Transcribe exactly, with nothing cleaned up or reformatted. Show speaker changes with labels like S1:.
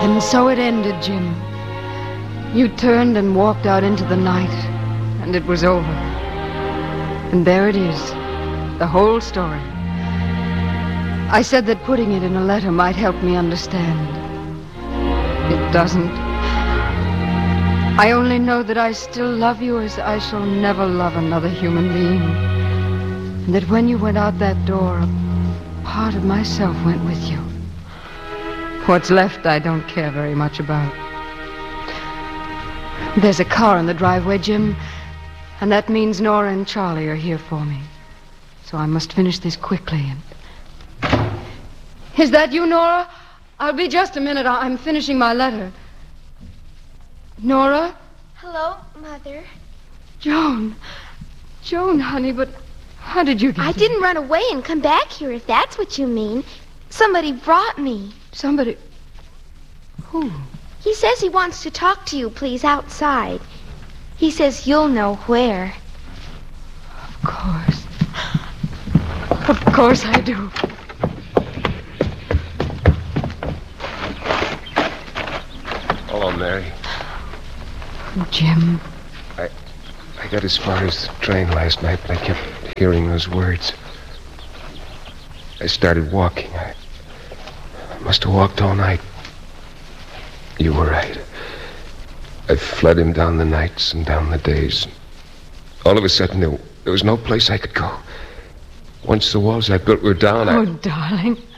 S1: And so it ended, Jim. You turned and walked out into the night, and it was over. And there it is, the whole story. I said that putting it in a letter might help me understand. It doesn't. I only know that I still love you as I shall never love another human being. And that when you went out that door, a part of myself went with you. What's left I don't care very much about. There's a car in the driveway, Jim, and that means Nora and Charlie are here for me. So I must finish this quickly. And... Is that you, Nora? I'll be just a minute. I'm finishing my letter. Nora?
S2: Hello, Mother.
S1: Joan. Joan, honey, but how did you get
S2: I
S1: here?
S2: didn't run away and come back here, if that's what you mean. Somebody brought me.
S1: Somebody... Who?
S2: He says he wants to talk to you, please, outside. He says you'll know where.
S1: Of course. Of course I do.
S3: Hello, Mary.
S1: Jim.
S3: I I got as far as the train last night, but I kept hearing those words. I started walking. I, I must have walked all night. You were right. I fled him down the nights and down the days. All of a sudden, there, there was no place I could go. Once the walls I built were down, I...
S1: Oh, darling.